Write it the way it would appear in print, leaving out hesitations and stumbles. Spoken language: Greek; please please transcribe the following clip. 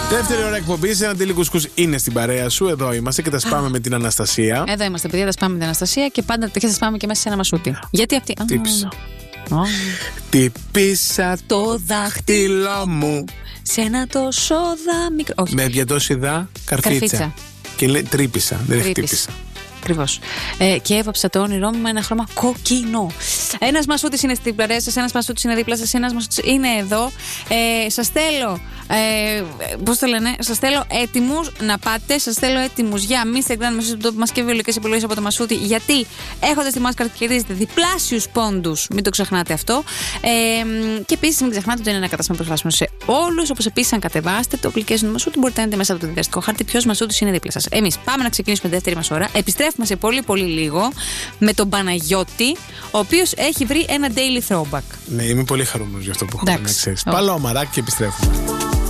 Δεύτερη ώρα εκπομπή, ένα Ντίλι Κουσκούς είναι στην παρέα σου. Εδώ είμαστε και τα σπάμε με την Αναστασία. Εδώ είμαστε, παιδιά, τα σπάμε με την Αναστασία και πάντα τα σπάμε και μέσα σε ένα μασούτι. Γιατί αυτή. Τύπησα. Τύπησα το δάχτυλό μου σε ένα τόσο μικρό. Όχι. Με διατόση δα καρφίτσα. Και λέει τρύπησα, δεν χτύπησα. Ακριβώς. Και έβαψα το όνειρό μου με ένα χρώμα κοκκινό. Ένας μασούτης είναι στην παρέα σας, ένας μασούτης είναι δίπλα σας, ένας μασούτης είναι εδώ. Σας θέλω. Πώς το λένε, σας θέλω έτοιμους να πάτε. Σας θέλω έτοιμους για Instagram μέσα στο μας και βιολογικές επιλογές από το μασούτι. Γιατί έχοντας τη μάσκαρα κερδίζετε διπλάσιους πόντους. Μην το ξεχνάτε αυτό. Και επίσης μην ξεχνάτε ότι είναι ένα κατάστημα προσβάσιμο σε όλους. Όπως επίσης, αν κατεβάσετε το application του μασούτι, μπορείτε να δείτε μέσα από το διδαστικό χάρτη ποιος μασούτης είναι δίπλα σας. Εμείς πάμε να ξεκινήσουμε τη δεύτερη μας ώρα. Επιστρέφουμε σε πολύ πολύ λίγο με τον Παναγιώτη, ο οποίος έχει βρει ένα daily throwback. Ναι, είμαι πολύ χαρούμενος για αυτό που έχω να ξέρεις. Παλαιό μαράκι και επιστρέφουμε.